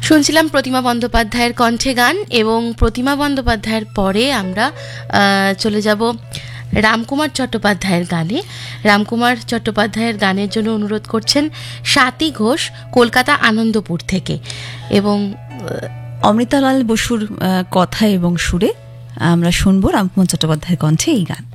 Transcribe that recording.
শুনছিলাম প্রতিমা বন্দ্যোপাধ্যায়ের কণ্ঠে গান, এবং প্রতিমা বন্দ্যোপাধ্যায়ের পরে আমরা চলে যাব রামকুমার চট্টোপাধ্যায়ের গানে। রামকুমার চট্টোপাধ্যায়ের গানের জন্য অনুরোধ করছেন স্বাতী ঘোষ, কলকাতা আনন্দপুর থেকে। এবং অমৃতালাল বসুর কথা এবং সুরে আমরা শুনবো রামকুমার চট্টোপাধ্যায়ের কণ্ঠে এই গান।